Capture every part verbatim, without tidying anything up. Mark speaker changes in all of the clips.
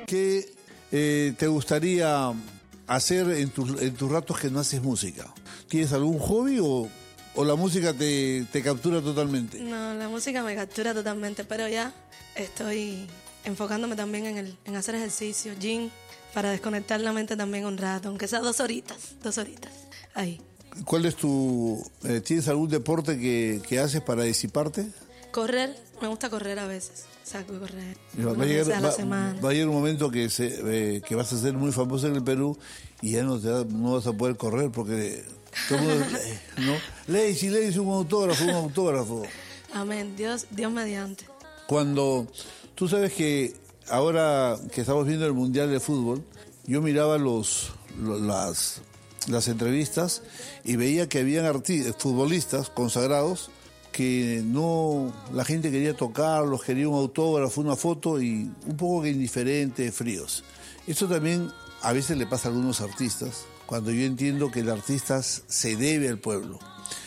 Speaker 1: ¿Qué eh, te gustaría hacer en, tus en tus ratos que no haces música? ¿Tienes algún hobby o, o la música te, te captura totalmente?
Speaker 2: No, la música me captura totalmente, pero ya estoy enfocándome también en, el, en hacer ejercicio, gym, para desconectar la mente también un rato, aunque sea dos horitas, dos horitas, ahí.
Speaker 1: ¿Cuál es tu... Eh, ¿Tienes algún deporte que, que haces para disiparte?
Speaker 2: Correr, me gusta correr a veces, saco a correr
Speaker 1: Va,
Speaker 2: unas veces a la
Speaker 1: va,
Speaker 2: semana.
Speaker 1: va a llegar un momento que, se, eh, que vas a ser muy famoso en el Perú y ya no, te da, no vas a poder correr porque... Todo el mundo, ¿no? Lacey, Lacey, un autógrafo, un autógrafo.
Speaker 2: Amén, Dios, Dios mediante.
Speaker 1: Cuando tú sabes que ahora que estamos viendo el Mundial de Fútbol, yo miraba los, los las, las entrevistas y veía que habían artistas, futbolistas consagrados que no, la gente quería tocarlos, quería un autógrafo, una foto y un poco que indiferentes, fríos. Esto también a veces le pasa a algunos artistas, cuando yo entiendo que el artista se debe al pueblo.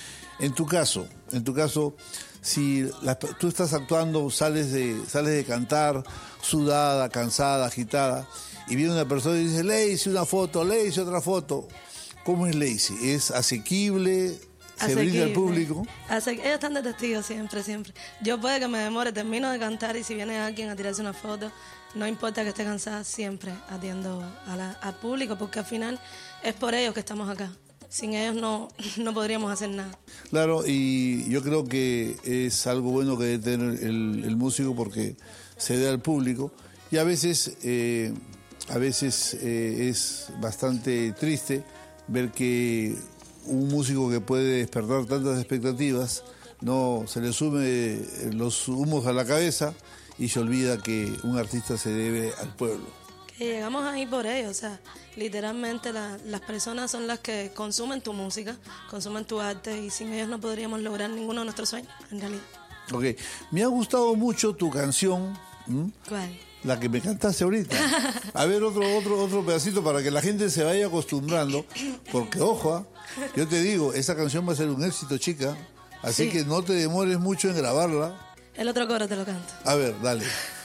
Speaker 1: En tu caso, en tu caso, si la, tú estás actuando, sales de, sales de cantar, sudada, cansada, agitada, y viene una persona y dice, Lacey, una foto, Lacey, otra foto. ¿Cómo es Lacey? ¿Es asequible? ¿Se
Speaker 2: Asequible.
Speaker 1: brinda al público?
Speaker 2: Ase- Ellos están de testigo siempre, siempre. Yo puede que me demore, termino de cantar y si viene alguien a tirarse una foto, no importa que esté cansada, siempre atiendo a la, al público, porque al final es por ellos que estamos acá. Sin ellos no, no podríamos hacer nada.
Speaker 1: Claro, y yo creo que es algo bueno que debe tener el, el músico porque se da al público y a veces, eh, a veces eh, es bastante triste ver que un músico que puede despertar tantas expectativas no se le sume los humos a la cabeza y se olvida que un artista se debe al pueblo.
Speaker 2: Que llegamos ahí por ellos, o sea, literalmente la, las personas son las que consumen tu música, consumen tu arte y sin ellos no podríamos lograr ninguno de nuestros sueños, en realidad.
Speaker 1: Ok, me ha gustado mucho tu canción. ¿Mm?
Speaker 2: ¿Cuál?
Speaker 1: La que me cantaste ahorita. A ver, otro, otro, otro pedacito para que la gente se vaya acostumbrando, porque ojo, ¿eh? Yo te digo, esa canción va a ser un éxito, chica, así
Speaker 2: Sí.
Speaker 1: que no te demores mucho en grabarla.
Speaker 2: El otro coro te lo canto.
Speaker 1: A ver, dale.